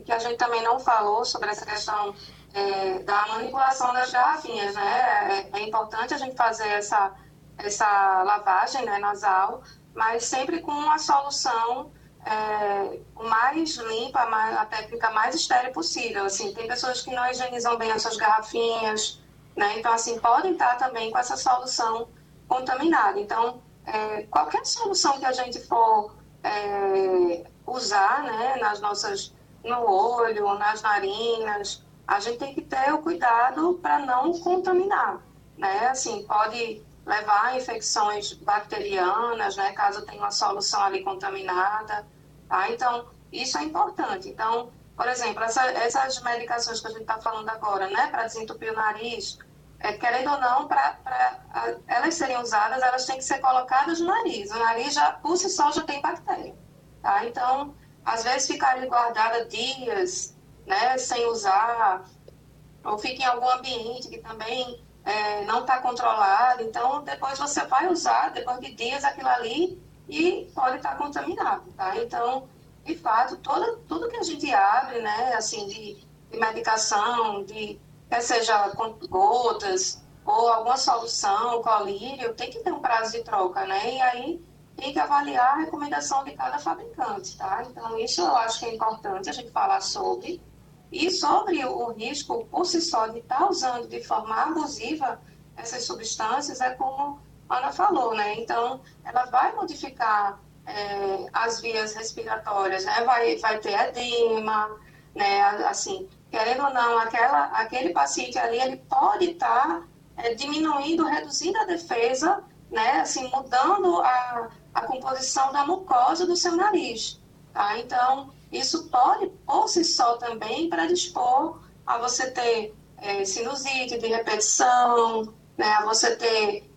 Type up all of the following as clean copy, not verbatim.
que a gente também não falou sobre essa questão da manipulação das garrafinhas, né? É importante a gente fazer essa lavagem, né, nasal, mas sempre com uma solução o mais limpa, a técnica mais estéril possível. Assim, tem pessoas que não higienizam bem as suas garrafinhas, né? Então, assim, podem estar também com essa solução contaminada. Então, qualquer solução que a gente for usar, né, no olho, nas narinas, a gente tem que ter o cuidado para não contaminar, né? Assim, pode levar a infecções bacterianas, né, caso tenha uma solução ali contaminada, tá? Então, isso é importante. Então, por exemplo, essas medicações que a gente está falando agora, né, para desentupir o nariz, querendo ou não, para elas serem usadas, elas têm que ser colocadas no nariz. O nariz, já, por si só, já tem bactéria, tá? Então, às vezes fica ali guardada dias, né, sem usar, ou fica em algum ambiente que também não está controlado. Então, depois você vai usar, depois de dias, aquilo ali e pode estar contaminado, tá? Então, de fato, tudo que a gente abre, né, assim, de medicação, quer seja com gotas ou alguma solução, colírio, tem que ter um prazo de troca, né? E aí tem que avaliar a recomendação de cada fabricante, tá? Então, isso eu acho que é importante a gente falar sobre. E sobre o risco, por si só, de estar usando de forma abusiva essas substâncias, é como a Ana falou, né? Então, ela vai modificar as vias respiratórias, né? Vai ter edema, né? Assim, querendo ou não, aquele paciente ali, ele pode estar diminuindo, reduzindo a defesa, né? Assim, mudando a composição da mucosa do seu nariz, tá? Então, isso pode, por si só, também predispor a você ter sinusite de repetição, né? A você ter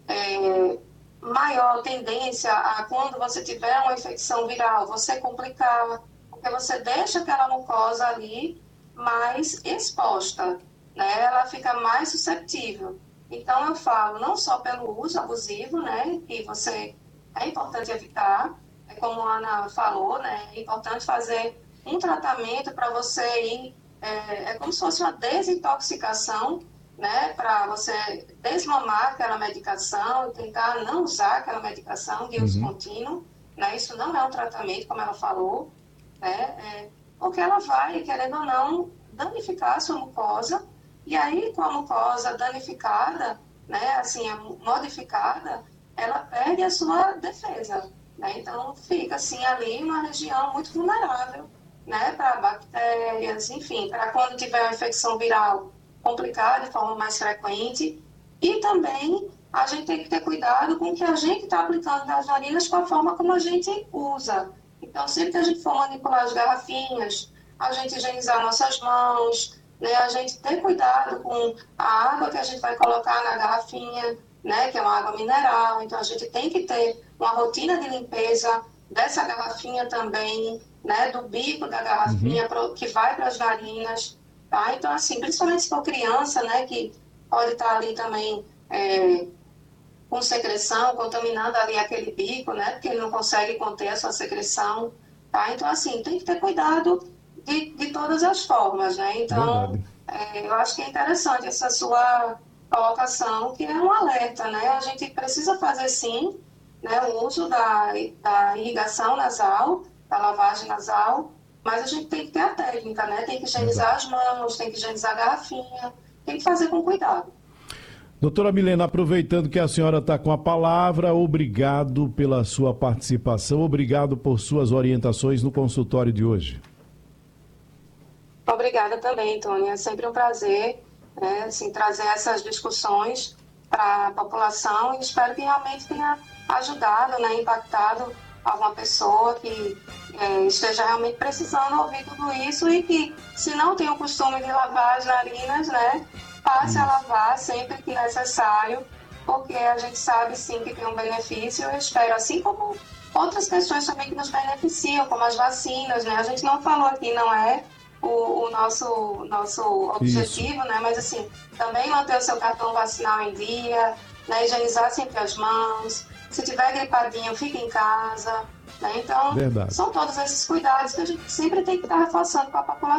maior tendência a, quando você tiver uma infecção viral, você complicar, porque você deixa aquela mucosa ali mais exposta, né? Ela fica mais suscetível. Então, eu falo não só pelo uso abusivo, né? Que é importante evitar, como a Ana falou, né? É importante fazer um tratamento para você ir, como se fosse uma desintoxicação, né? Para você desmamar aquela medicação e tentar não usar aquela medicação de uso contínuo, né? Isso não é um tratamento, como ela falou, né? Porque ela vai, querendo ou não, danificar a sua mucosa, e aí com a mucosa danificada, né? Assim, modificada, ela perde a sua defesa, né? Então, fica assim ali uma região muito vulnerável, né? Para bactérias, enfim, para quando tiver uma infecção viral complicar de forma mais frequente. E também a gente tem que ter cuidado com o que a gente está aplicando nas narinas, com a forma como a gente usa. Então, sempre que a gente for manipular as garrafinhas, a gente higienizar nossas mãos, né? A gente ter cuidado com a água que a gente vai colocar na garrafinha, né? Que é uma água mineral. Então, a gente tem que ter uma rotina de limpeza dessa garrafinha também, né? Do bico da garrafinha que vai para as narinas. Tá? Então, assim, principalmente se for criança, né, que pode estar ali também com secreção, contaminando ali aquele bico, né, porque ele não consegue conter a sua secreção. Tá? Então, assim, tem que ter cuidado de todas as formas, né? Então, Verdade. eu acho que é interessante essa sua colocação, que é um alerta, né? A gente precisa fazer, sim, né, o uso da irrigação nasal, da lavagem nasal, mas a gente tem que ter a técnica, né? Tem que higienizar Exato. as mãos, tem que higienizar a garrafinha, tem que fazer com cuidado. Doutora Milena, aproveitando que a senhora está com a palavra, obrigado pela sua participação, obrigado por suas orientações no consultório de hoje. Obrigada também, Tônia. É sempre um prazer, né, assim, trazer essas discussões para a população e espero que realmente tenha ajudado, né, impactado alguma pessoa que esteja realmente precisando ouvir tudo isso e que, se não tem o costume de lavar as narinas, né, passe a lavar sempre que necessário, porque a gente sabe sim que tem um benefício. Eu espero, assim como outras questões também que nos beneficiam, como as vacinas, né? A gente não falou aqui, não é o nosso Isso. objetivo, né? Mas assim, também manter o seu cartão vacinal em dia, né? Higienizar sempre as mãos. Se tiver gripadinho, fique em casa, né? Então, Verdade. são todos esses cuidados que a gente sempre tem que estar reforçando para a população.